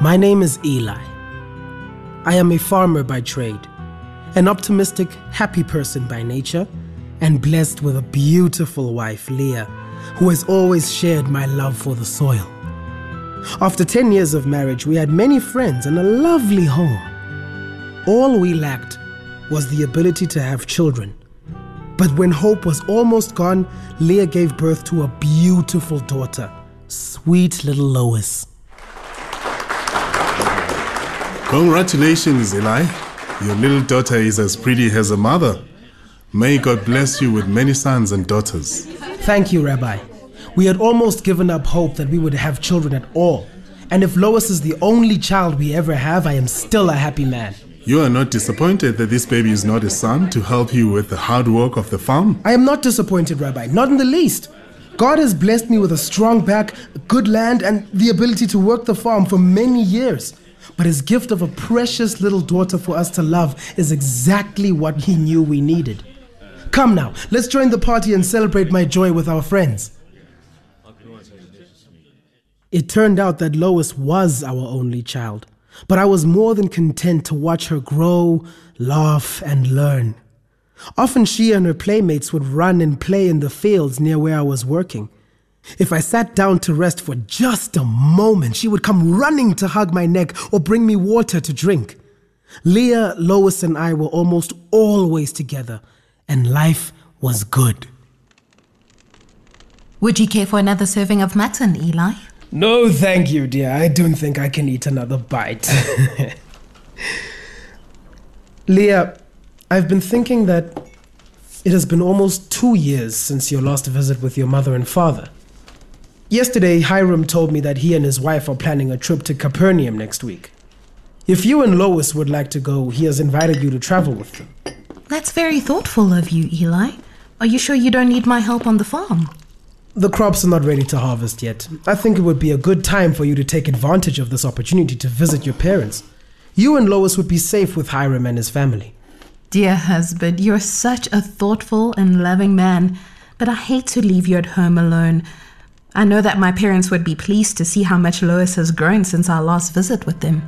My name is Eli. I am a farmer by trade, an optimistic, happy person by nature, and blessed with a beautiful wife, Leah, who has always shared my love for the soil. After 10 years of marriage, we had many friends and a lovely home. All we lacked was the ability to have children. But when hope was almost gone, Leah gave birth to a beautiful daughter, sweet little Lois. Congratulations, Eli. Your little daughter is as pretty as her mother. May God bless you with many sons and daughters. Thank you, Rabbi. We had almost given up hope that we would have children at all. And if Lois is the only child we ever have, I am still a happy man. You are not disappointed that this baby is not a son to help you with the hard work of the farm? I am not disappointed, Rabbi, not in the least. God has blessed me with a strong back, good land, and the ability to work the farm for many years. But his gift of a precious little daughter for us to love is exactly what he knew we needed. Come now, let's join the party and celebrate my joy with our friends. It turned out that Lois was our only child, but I was more than content to watch her grow, laugh, and learn. Often she and her playmates would run and play in the fields near where I was working. If I sat down to rest for just a moment, she would come running to hug my neck or bring me water to drink. Leah, Lois, and I were almost always together, and life was good. Would you care for another serving of mutton, Eli? No, thank you, dear. I don't think I can eat another bite. Leah, I've been thinking that it has been almost 2 years since your last visit with your mother and father. Yesterday, Hiram told me that he and his wife are planning a trip to Capernaum next week. If you and Lois would like to go, he has invited you to travel with them. That's very thoughtful of you, Eli. Are you sure you don't need my help on the farm? The crops are not ready to harvest yet. I think it would be a good time for you to take advantage of this opportunity to visit your parents. You and Lois would be safe with Hiram and his family. Dear husband, you're such a thoughtful and loving man, but I hate to leave you at home alone. I know that my parents would be pleased to see how much Lois has grown since our last visit with them.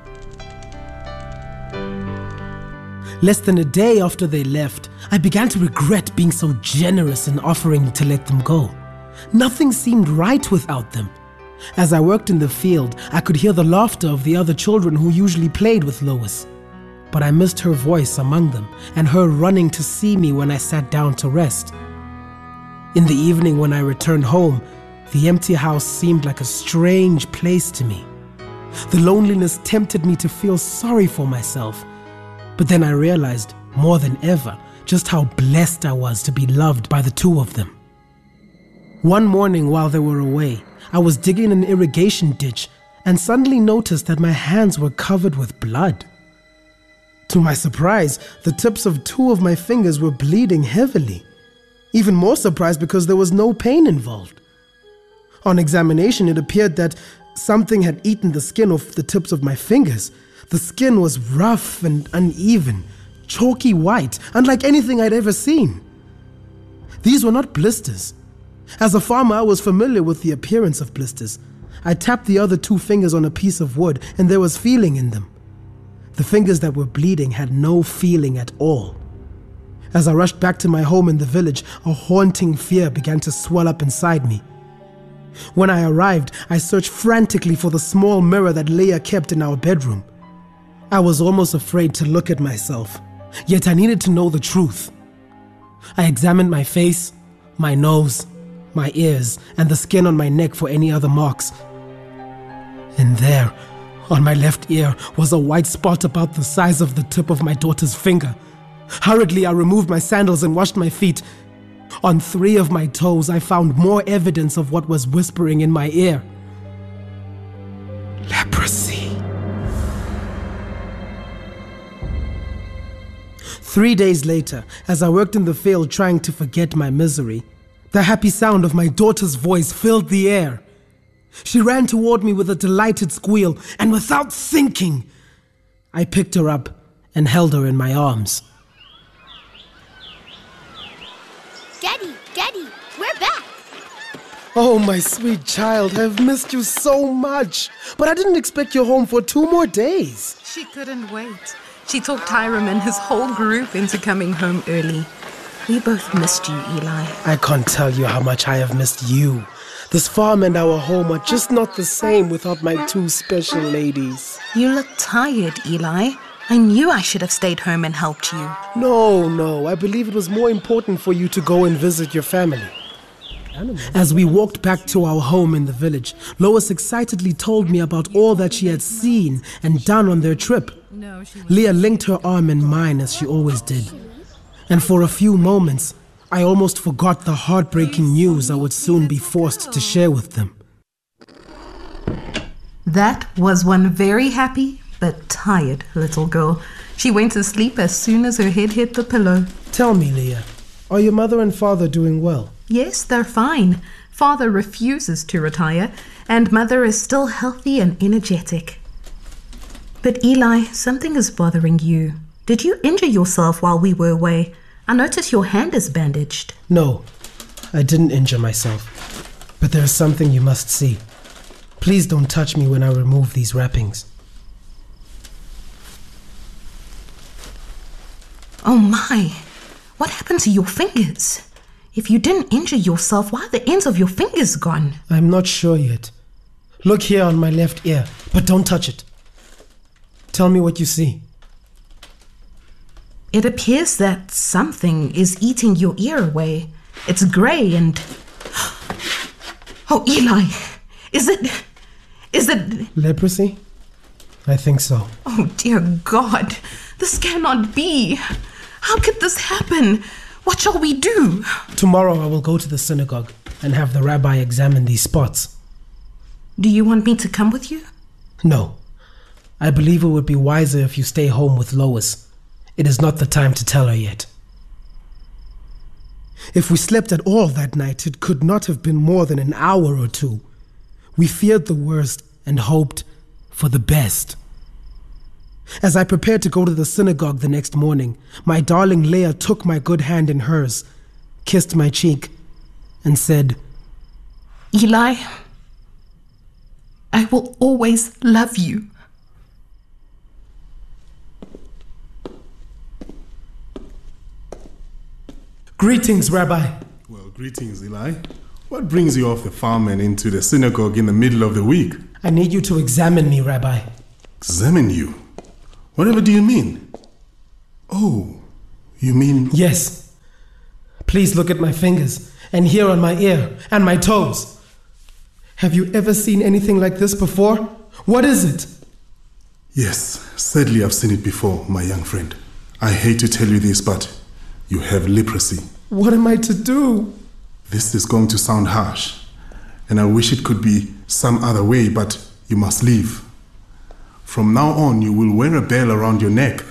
Less than a day after they left, I began to regret being so generous in offering to let them go. Nothing seemed right without them. As I worked in the field, I could hear the laughter of the other children who usually played with Lois. But I missed her voice among them and her running to see me when I sat down to rest. In the evening when I returned home, the empty house seemed like a strange place to me. The loneliness tempted me to feel sorry for myself. But then I realized, more than ever, just how blessed I was to be loved by the two of them. One morning while they were away, I was digging an irrigation ditch and suddenly noticed that my hands were covered with blood. To my surprise, the tips of 2 of my fingers were bleeding heavily. Even more surprised because there was no pain involved. On examination, it appeared that something had eaten the skin off the tips of my fingers. The skin was rough and uneven, chalky white, unlike anything I'd ever seen. These were not blisters. As a farmer, I was familiar with the appearance of blisters. I tapped the other 2 fingers on a piece of wood, and there was feeling in them. The fingers that were bleeding had no feeling at all. As I rushed back to my home in the village, a haunting fear began to swell up inside me. When I arrived, I searched frantically for the small mirror that Leah kept in our bedroom. I was almost afraid to look at myself, yet I needed to know the truth. I examined my face, my nose, my ears, and the skin on my neck for any other marks. And there, on my left ear, was a white spot about the size of the tip of my daughter's finger. Hurriedly, I removed my sandals and washed my feet. On 3 of my toes, I found more evidence of what was whispering in my ear. Leprosy. 3 days later, as I worked in the field trying to forget my misery, the happy sound of my daughter's voice filled the air. She ran toward me with a delighted squeal, and without thinking, I picked her up and held her in my arms. Daddy, we're back! Oh, my sweet child, I've missed you so much. But I didn't expect you home for 2 more days. She couldn't wait. She talked Hiram and his whole group into coming home early. We both missed you, Eli. I can't tell you how much I have missed you. This farm and our home are just not the same without my 2 special ladies. You look tired, Eli. I knew I should have stayed home and helped you. No, I believe it was more important for you to go and visit your family. As we walked back to our home in the village, Lois excitedly told me about all that she had seen and done on their trip. Leah linked her arm in mine as she always did. And for a few moments, I almost forgot the heartbreaking news I would soon be forced to share with them. That was one very happy but tired little girl. She went to sleep as soon as her head hit the pillow. Tell me, Leah, are your mother and father doing well? Yes, they're fine. Father refuses to retire, and Mother is still healthy and energetic. But Eli, something is bothering you. Did you injure yourself while we were away? I notice your hand is bandaged. No, I didn't injure myself. But there is something you must see. Please don't touch me when I remove these wrappings. Oh my, what happened to your fingers? If you didn't injure yourself, why are the ends of your fingers gone? I'm not sure yet. Look here on my left ear, but don't touch it. Tell me what you see. It appears that something is eating your ear away. It's grey and... Oh, Eli, is it... Leprosy? I think so. Oh, dear God, this cannot be. How could this happen? What shall we do? Tomorrow I will go to the synagogue and have the rabbi examine these spots. Do you want me to come with you? No. I believe it would be wiser if you stay home with Lois. It is not the time to tell her yet. If we slept at all that night, it could not have been more than an hour or 2. We feared the worst and hoped for the best. As I prepared to go to the synagogue the next morning, my darling Leah took my good hand in hers, kissed my cheek, and said, Eli, I will always love you. Greetings, Rabbi. Well, greetings, Eli. What brings you off the farm and into the synagogue in the middle of the week? I need you to examine me, Rabbi. Examine you? Whatever do you mean? Oh, you mean... Yes. Please look at my fingers, and here on my ear, and my toes. Have you ever seen anything like this before? What is it? Yes, sadly I've seen it before, my young friend. I hate to tell you this, but you have leprosy. What am I to do? This is going to sound harsh, and I wish it could be some other way, but you must leave. From now on, you will wear a bell around your neck.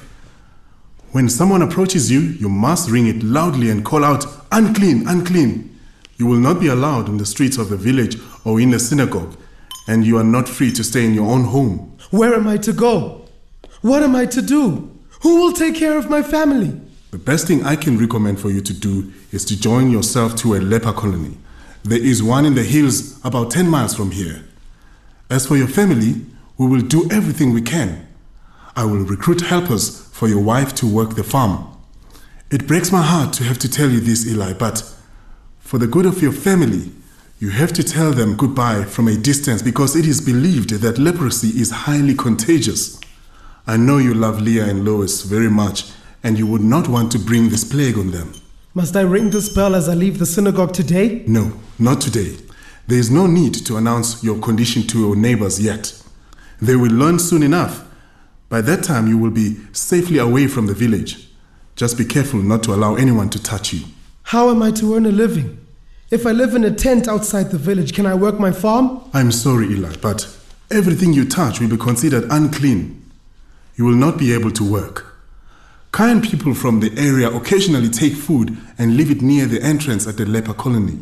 When someone approaches you, you must ring it loudly and call out, "Unclean, unclean." You will not be allowed on the streets of the village or in the synagogue, and you are not free to stay in your own home. Where am I to go? What am I to do? Who will take care of my family? The best thing I can recommend for you to do is to join yourself to a leper colony. There is one in the hills about 10 miles from here. As for your family, we will do everything we can. I will recruit helpers for your wife to work the farm. It breaks my heart to have to tell you this, Eli, but for the good of your family, you have to tell them goodbye from a distance because it is believed that leprosy is highly contagious. I know you love Leah and Lois very much, and you would not want to bring this plague on them. Must I ring this bell as I leave the synagogue today? No, not today. There is no need to announce your condition to your neighbors yet. They will learn soon enough. By that time, you will be safely away from the village. Just be careful not to allow anyone to touch you. How am I to earn a living? If I live in a tent outside the village, can I work my farm? I'm sorry, Eli, but everything you touch will be considered unclean. You will not be able to work. Kind people from the area occasionally take food and leave it near the entrance at the leper colony.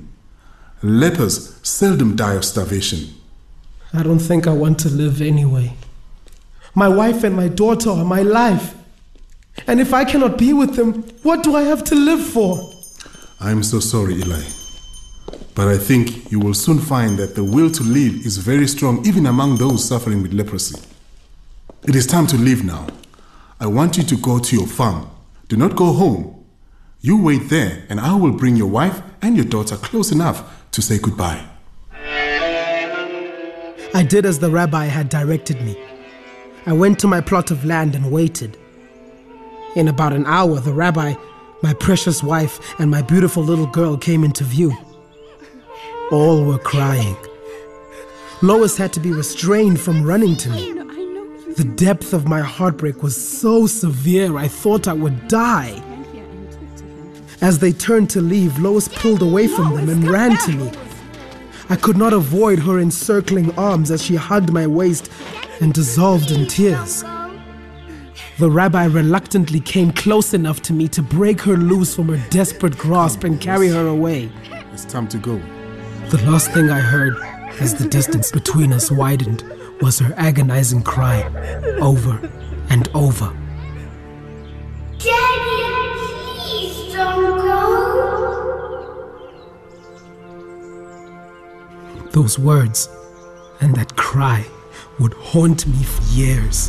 Lepers seldom die of starvation. I don't think I want to live anyway. My wife and my daughter are my life. And if I cannot be with them, what do I have to live for? I'm so sorry, Eli. But I think you will soon find that the will to live is very strong even among those suffering with leprosy. It is time to leave now. I want you to go to your farm. Do not go home. You wait there and I will bring your wife and your daughter close enough to say goodbye. I did as the rabbi had directed me. I went to my plot of land and waited. In about an hour, the rabbi, my precious wife, and my beautiful little girl came into view. All were crying. Lois had to be restrained from running to me. The depth of my heartbreak was so severe I thought I would die. As they turned to leave, Lois pulled away from them and ran to me. I could not avoid her encircling arms as she hugged my waist and dissolved in tears. The rabbi reluctantly came close enough to me to break her loose from her desperate grasp and carry her away. It's time to go. The last thing I heard, as the distance between us widened, was her agonizing cry, over and over. Daddy, please don't go. Those words and that cry would haunt me for years.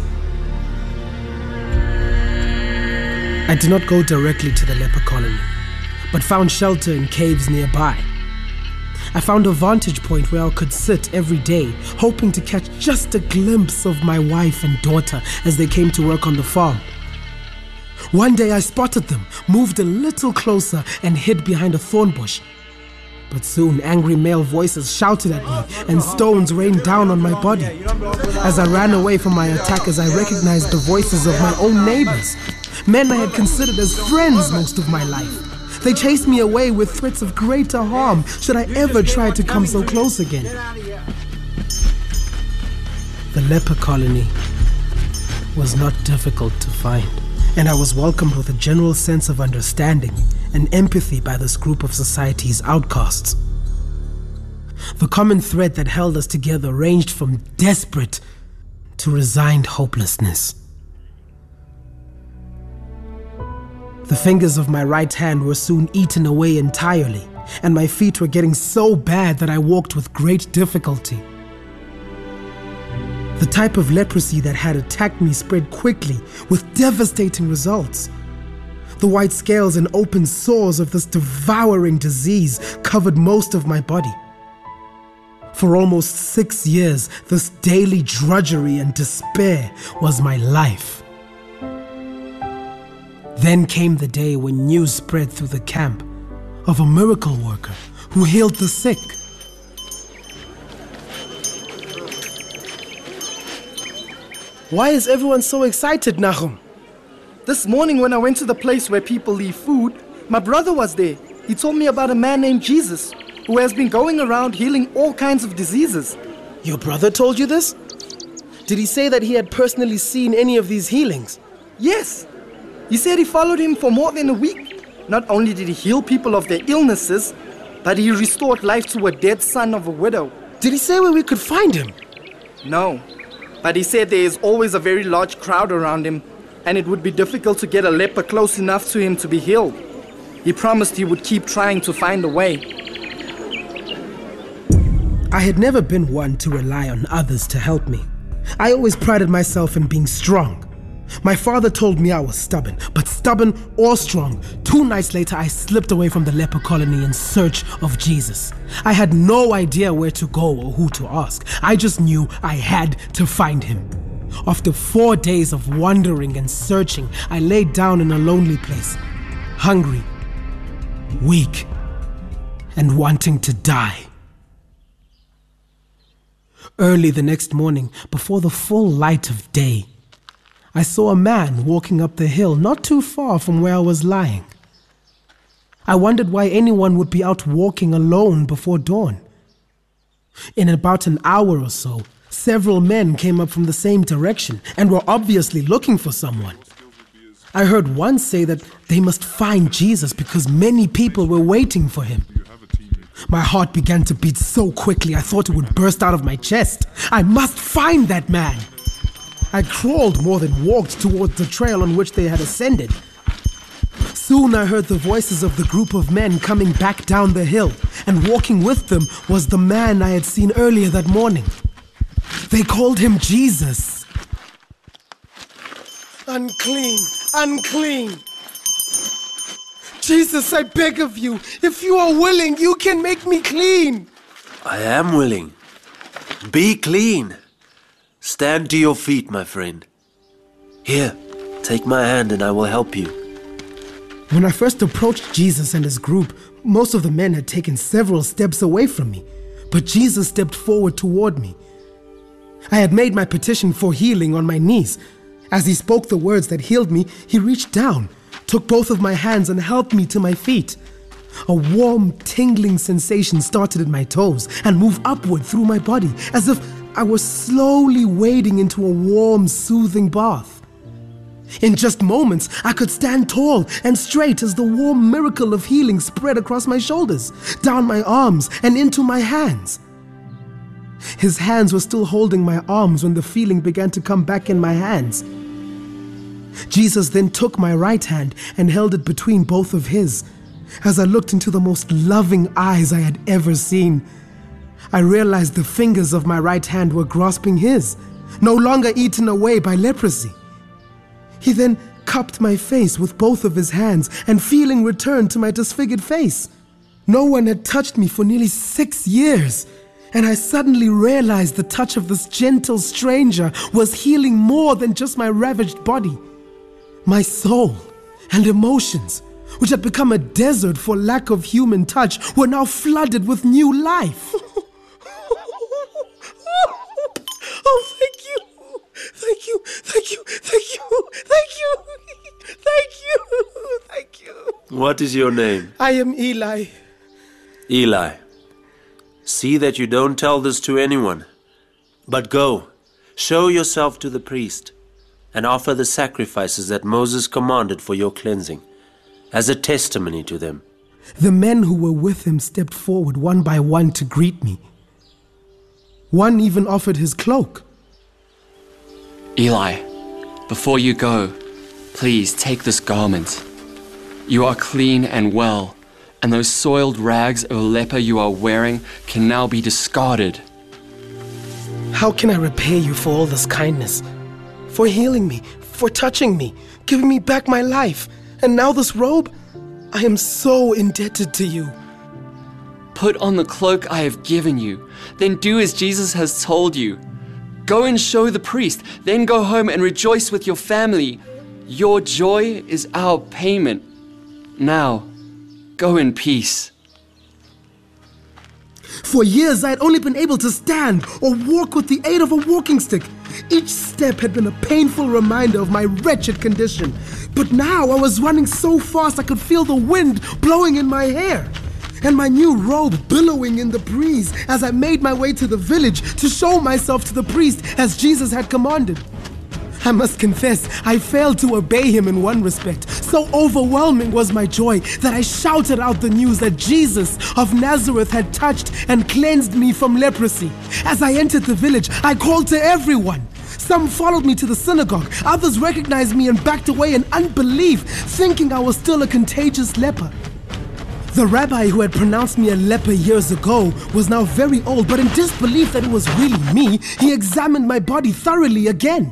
I did not go directly to the leper colony, but found shelter in caves nearby. I found a vantage point where I could sit every day, hoping to catch just a glimpse of my wife and daughter as they came to work on the farm. One day I spotted them, moved a little closer, and hid behind a thorn bush. But soon angry male voices shouted at me and stones rained down on my body. As I ran away from my attackers, I recognized the voices of my own neighbors, men I had considered as friends most of my life. They chased me away with threats of greater harm should I ever try to come so close again. The leper colony was not difficult to find, and I was welcomed with a general sense of understanding and empathy by this group of society's outcasts. The common thread that held us together ranged from desperate to resigned hopelessness. The fingers of my right hand were soon eaten away entirely, and my feet were getting so bad that I walked with great difficulty. The type of leprosy that had attacked me spread quickly with devastating results. The white scales and open sores of this devouring disease covered most of my body. For almost 6 years, this daily drudgery and despair was my life. Then came the day when news spread through the camp of a miracle worker who healed the sick. Why is everyone so excited, Nahum? This morning when I went to the place where people leave food, my brother was there. He told me about a man named Jesus who has been going around healing all kinds of diseases. Your brother told you this? Did he say that he had personally seen any of these healings? Yes. He said he followed him for more than a week. Not only did he heal people of their illnesses, but he restored life to a dead son of a widow. Did he say where we could find him? No, but he said there is always a very large crowd around him, and it would be difficult to get a leper close enough to him to be healed. He promised he would keep trying to find a way. I had never been one to rely on others to help me. I always prided myself in being strong. My father told me I was stubborn, but stubborn or strong, 2 nights later I slipped away from the leper colony in search of Jesus. I had no idea where to go or who to ask. I just knew I had to find him. After 4 days of wandering and searching, I laid down in a lonely place, hungry, weak, and wanting to die. Early the next morning, before the full light of day, I saw a man walking up the hill not too far from where I was lying. I wondered why anyone would be out walking alone before dawn. In about an hour or so, several men came up from the same direction and were obviously looking for someone. I heard one say that they must find Jesus because many people were waiting for him. My heart began to beat so quickly I thought it would burst out of my chest. I must find that man! I crawled more than walked towards the trail on which they had ascended. Soon I heard the voices of the group of men coming back down the hill, and walking with them was the man I had seen earlier that morning. They called him Jesus. Unclean, unclean. Jesus, I beg of you, if you are willing, you can make me clean. I am willing. Be clean. Stand to your feet, my friend. Here, take my hand and I will help you. When I first approached Jesus and his group, most of the men had taken several steps away from me, but Jesus stepped forward toward me. I had made my petition for healing on my knees. As he spoke the words that healed me, he reached down, took both of my hands and helped me to my feet. A warm, tingling sensation started at my toes and moved upward through my body, as if I was slowly wading into a warm, soothing bath. In just moments, I could stand tall and straight as the warm miracle of healing spread across my shoulders, down my arms, and into my hands. His hands were still holding my arms when the feeling began to come back in my hands. Jesus then took my right hand and held it between both of his. As I looked into the most loving eyes I had ever seen, I realized the fingers of my right hand were grasping his, no longer eaten away by leprosy. He then cupped my face with both of his hands, and feeling returned to my disfigured face. No one had touched me for nearly 6 years, and I suddenly realized the touch of this gentle stranger was healing more than just my ravaged body. My soul and emotions, which had become a desert for lack of human touch, were now flooded with new life. Oh, thank you. Thank you, thank you, thank you, thank you, thank you, thank you. What is your name? I am Eli. Eli. See that you don't tell this to anyone. But go, show yourself to the priest, and offer the sacrifices that Moses commanded for your cleansing, as a testimony to them. The men who were with him stepped forward one by one to greet me. One even offered his cloak. Eli, before you go, please take this garment. You are clean and well, and those soiled rags of leper you are wearing can now be discarded. How can I repay you for all this kindness? For healing me, for touching me, giving me back my life, and now this robe? I am so indebted to you. Put on the cloak I have given you, then do as Jesus has told you. Go and show the priest, then go home and rejoice with your family. Your joy is our payment. Now, go in peace. For years, I had only been able to stand or walk with the aid of a walking stick. Each step had been a painful reminder of my wretched condition. But now I was running so fast I could feel the wind blowing in my hair, and my new robe billowing in the breeze as I made my way to the village to show myself to the priest as Jesus had commanded. I must confess, I failed to obey him in one respect. So overwhelming was my joy that I shouted out the news that Jesus of Nazareth had touched and cleansed me from leprosy. As I entered the village, I called to everyone. Some followed me to the synagogue. Others recognized me and backed away in unbelief, thinking I was still a contagious leper. The rabbi who had pronounced me a leper years ago was now very old, but in disbelief that it was really me, he examined my body thoroughly again.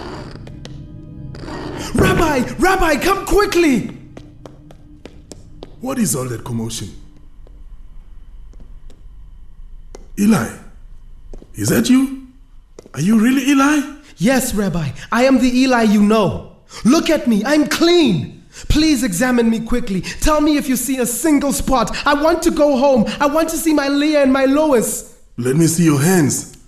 Rabbi, come quickly! What is all that commotion? Eli, is that you? Are you really Eli? Yes, Rabbi, I am the Eli you know. Look at me, I'm clean. Please examine me quickly. Tell me if you see a single spot. I want to go home. I want to see my Leah and my Lois. Let me see your hands.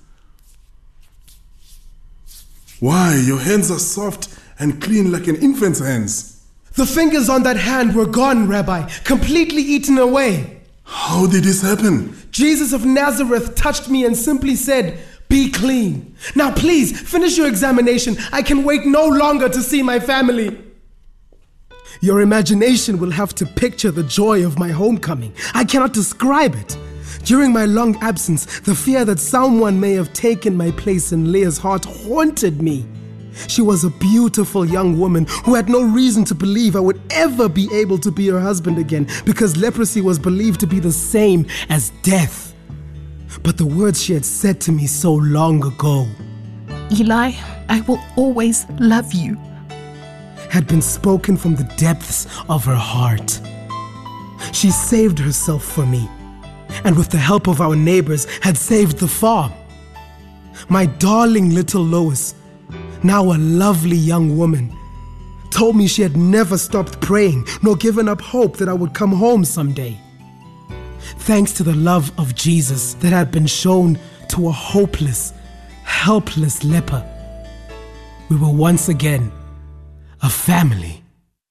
Why, your hands are soft and clean like an infant's hands. The fingers on that hand were gone, Rabbi, completely eaten away. How did this happen? Jesus of Nazareth touched me and simply said, "Be clean." Now please, finish your examination. I can wait no longer to see my family. Your imagination will have to picture the joy of my homecoming. I cannot describe it. During my long absence, the fear that someone may have taken my place in Leah's heart haunted me. She was a beautiful young woman who had no reason to believe I would ever be able to be her husband again, because leprosy was believed to be the same as death. But the words she had said to me so long ago, Eli, I will always love you, had been spoken from the depths of her heart. She saved herself for me, and with the help of our neighbors had saved the farm. My darling little Lois, now a lovely young woman, told me she had never stopped praying nor given up hope that I would come home someday. Thanks to the love of Jesus that had been shown to a hopeless, helpless leper, we were once again a family.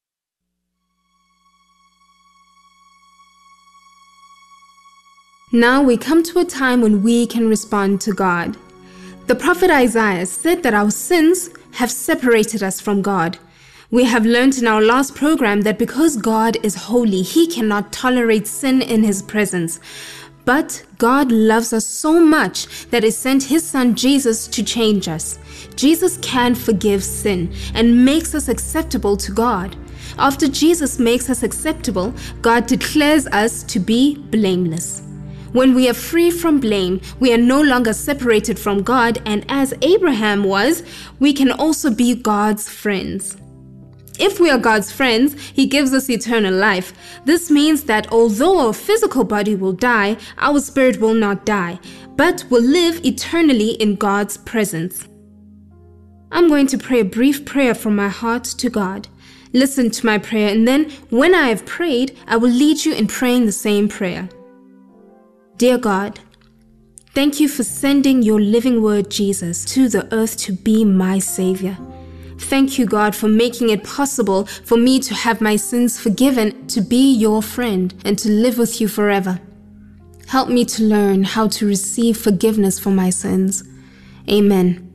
Now we come to a time when we can respond to God. The prophet Isaiah said that our sins have separated us from God. We have learned in our last program that because God is holy, He cannot tolerate sin in His presence. But God loves us so much that He sent His Son Jesus to change us. Jesus can forgive sin and makes us acceptable to God. After Jesus makes us acceptable, God declares us to be blameless. When we are free from blame, we are no longer separated from God, and as Abraham was, we can also be God's friends. If we are God's friends, He gives us eternal life. This means that although our physical body will die, our spirit will not die, but will live eternally in God's presence. I'm going to pray a brief prayer from my heart to God. Listen to my prayer, and then when I have prayed, I will lead you in praying the same prayer. Dear God, thank you for sending your living word, Jesus, to the earth to be my Savior. Thank you, God, for making it possible for me to have my sins forgiven, to be your friend, and to live with you forever. Help me to learn how to receive forgiveness for my sins. Amen.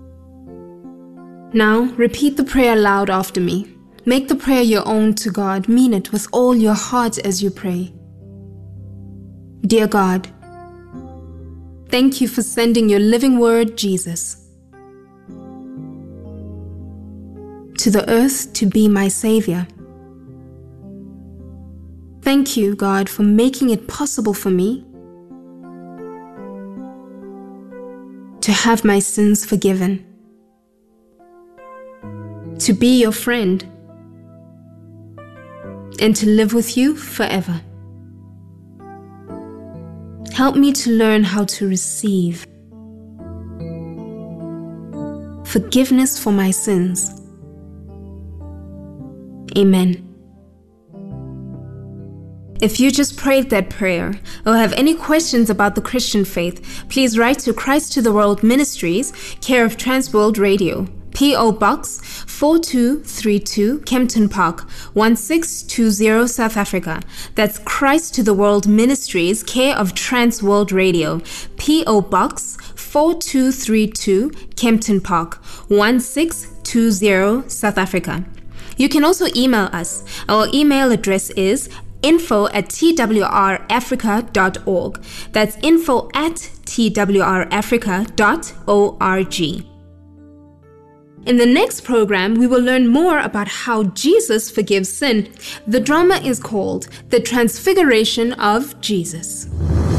Now, repeat the prayer aloud after me. Make the prayer your own to God. Mean it with all your heart as you pray. Dear God, thank you for sending your living word, Jesus, to the earth to be my Savior. Thank you, God, for making it possible for me to have my sins forgiven, to be your friend, and to live with you forever. Help me to learn how to receive forgiveness for my sins. Amen. If you just prayed that prayer or have any questions about the Christian faith, please write to Christ to the World Ministries, care of Transworld Radio, P.O. Box 4232, Kempton Park, 1620 South Africa. That's Christ to the World Ministries, care of Transworld Radio, P.O. Box 4232, Kempton Park, 1620 South Africa. You can also email us. Our email address is info@twrafrica.org. That's info@twrafrica.org. In the next program, we will learn more about how Jesus forgives sin. The drama is called The Transfiguration of Jesus.